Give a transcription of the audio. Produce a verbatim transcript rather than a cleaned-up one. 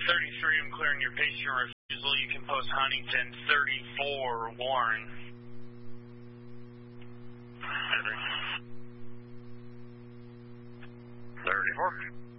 thirty-three, I'm clearing your patient refusal. You can post Huntington. thirty-four, Warren. thirty-four.